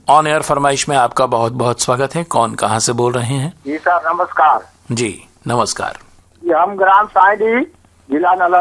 On air फरमाइश में आपका बहुत बहुत स्वागत है। कौन कहाँ से बोल रहे हैं? जी सर, नमस्कार। जी नमस्कार। हम ग्राम साइडी, जिला नालंदा